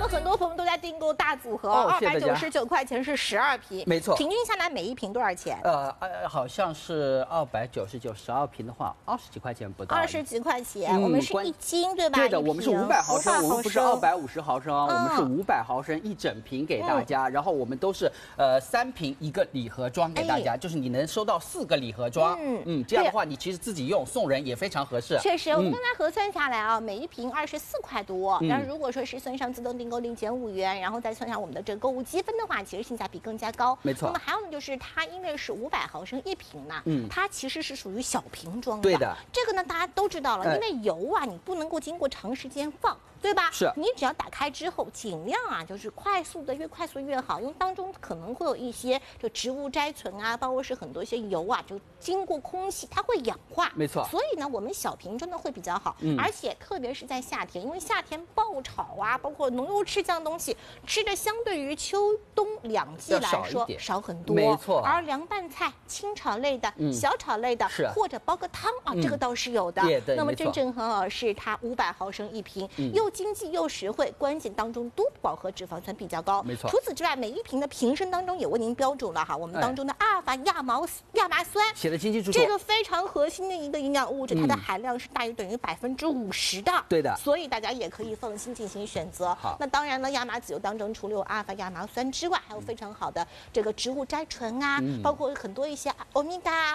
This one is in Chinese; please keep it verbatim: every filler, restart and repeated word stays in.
有很多朋友都在订购大组合， 哦二百九十九块钱是十二瓶， 没错。 平均下来每一瓶多少钱？ 呃呃，好像是二百九十九，十二瓶的话，二十几块钱不到。 二十几块钱，我们是一斤对吧？ 对的，我们是五百毫升，我们不是二百五十毫升，我们是嗯五百毫升一整瓶给大家。然后我们都是呃三瓶一个礼盒装给大家，就是你能收到四个礼盒装。嗯嗯，这样的话你其实自己用送人也非常合适。 确实，我们刚才核算下来啊，每一瓶二十四块多。但如果说是算上自动订购零减五元，然后再算上我们的这个购物积分的话，其实性价比更加高。 没错。 那么还有呢，就是它因为是五百毫升一瓶呢，嗯，它其实是属于小瓶装的。 对的。 这个呢，大家都知道了，因为油啊，你不能够经过长时间放。对吧？ 是你只要打开之后，尽量啊，就是快速的，越快速越好，因为当中可能会有一些就植物甾醇啊，包括是很多一些油啊，就经过空气它会氧化。 没错。 所以呢，我们小瓶装的会比较好，嗯、而且特别是在夏天，因为夏天爆炒啊，包括浓油赤酱东西，吃的相对于秋冬两季来说少很多。 没错。 而凉拌菜、清炒类的、嗯、小炒类的， 是或者煲个汤啊，嗯、这个倒是有的。那么正正好好是它五百毫升一瓶，嗯、又经济又实惠，关键当中多饱和脂肪酸比较高。 没错。 除此之外，每一瓶的瓶身当中也为您标注了哈，我们当中的阿尔法亚毛亚麻酸写的清清楚楚， 这个非常核心的一个营养物质，它的含量是大于等于百分之五十的。 对的。 所以大家也可以放心进行选择。 好。 那当然了，亚麻籽油当中除了有阿尔法亚麻酸之外，还有非常好的这个植物甾醇啊，嗯、包括很多一些欧米伽。